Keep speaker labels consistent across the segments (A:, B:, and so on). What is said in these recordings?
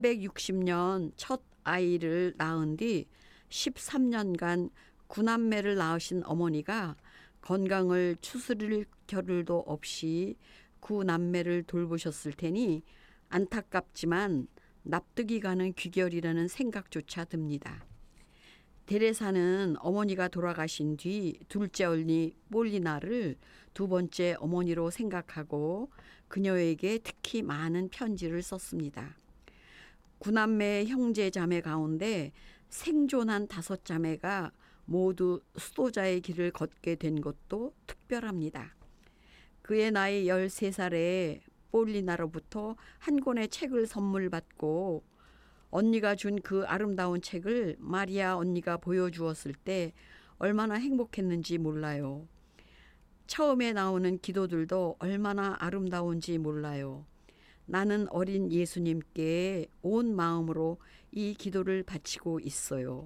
A: 1960년 첫 아이를 낳은 뒤 13년간 구남매를 낳으신 어머니가 건강을 추스릴 겨를도 없이 구남매를 돌보셨을 테니 안타깝지만 납득이 가는 귀결이라는 생각조차 듭니다. 데레사는 어머니가 돌아가신 뒤 둘째 언니 폴리나를 두 번째 어머니로 생각하고 그녀에게 특히 많은 편지를 썼습니다. 구남매 형제 자매 가운데 생존한 5자매가 모두 수도자의 길을 걷게 된 것도 특별합니다. 그의 나이 13살에 폴리나로부터 한 권의 책을 선물 받고 언니가 준 그 아름다운 책을 마리아 언니가 보여주었을 때 얼마나 행복했는지 몰라요. 처음에 나오는 기도들도 얼마나 아름다운지 몰라요. 나는 어린 예수님께 온 마음으로 이 기도를 바치고 있어요.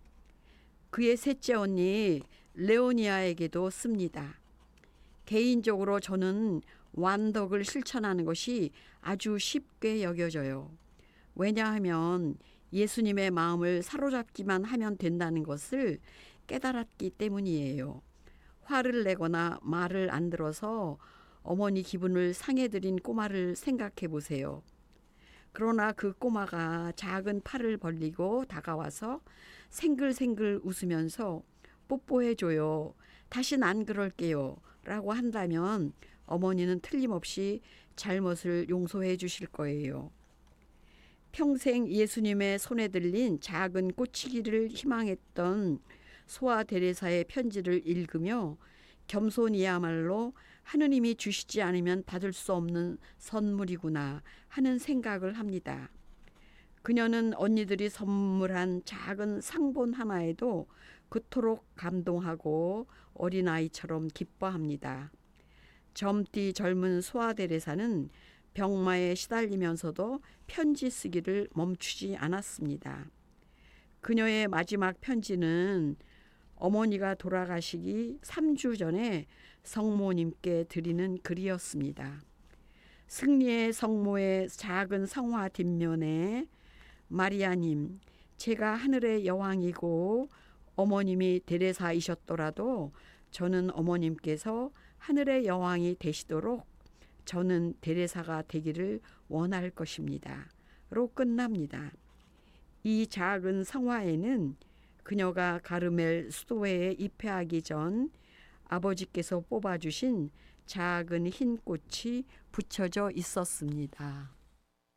A: 그의 셋째 언니 레오니아에게도 씁니다. 개인적으로 저는 완덕을 실천하는 것이 아주 쉽게 여겨져요. 왜냐하면 예수님의 마음을 사로잡기만 하면 된다는 것을 깨달았기 때문이에요. 화를 내거나 말을 안 들어서 어머니 기분을 상해드린 꼬마를 생각해 보세요. 그러나 그 꼬마가 작은 팔을 벌리고 다가와서 생글생글 웃으면서 뽀뽀해줘요. 다신 안 그럴게요. 라고 한다면 어머니는 틀림없이 잘못을 용서해 주실 거예요. 평생 예수님의 손에 들린 작은 꽃이기를 희망했던 소아 데레사의 편지를 읽으며 겸손이야말로 하느님이 주시지 않으면 받을 수 없는 선물이구나 하는 생각을 합니다. 그녀는 언니들이 선물한 작은 상본 하나에도 그토록 감동하고 어린아이처럼 기뻐합니다. 젊디 젊은 소아 데레사는 병마에 시달리면서도 편지 쓰기를 멈추지 않았습니다. 그녀의 마지막 편지는 어머니가 돌아가시기 3주 전에 성모님께 드리는 글이었습니다. 승리의 성모의 작은 성화 뒷면에 마리아님, 제가 하늘의 여왕이고 어머님이 데레사이셨더라도 저는 어머님께서 하늘의 여왕이 되시도록 저는 데레사가 되기를 원할 것입니다. 로 끝납니다. 이 작은 성화에는 그녀가 가르멜 수도회에 입회하기 전 아버지께서 뽑아주신 작은 흰 꽃이 붙여져 있었습니다.